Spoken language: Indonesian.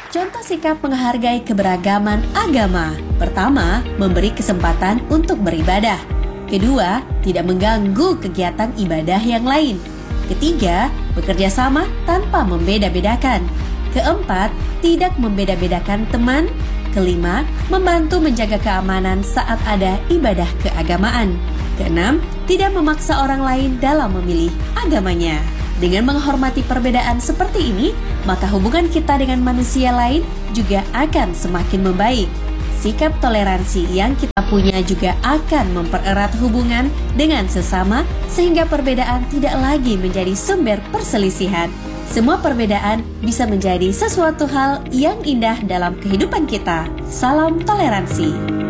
Contoh sikap menghargai keberagaman agama. Pertama, memberi kesempatan untuk beribadah. Kedua, tidak mengganggu kegiatan ibadah yang lain. Ketiga, bekerja sama tanpa membeda-bedakan. Keempat, tidak membeda-bedakan teman. Kelima, membantu menjaga keamanan saat ada ibadah keagamaan. Keenam, tidak memaksa orang lain dalam memilih agamanya. Dengan menghormati perbedaan seperti ini, maka hubungan kita dengan manusia lain juga akan semakin membaik. Sikap toleransi yang kita punya juga akan mempererat hubungan dengan sesama sehingga perbedaan tidak lagi menjadi sumber perselisihan. Semua perbedaan bisa menjadi sesuatu hal yang indah dalam kehidupan kita. Salam toleransi.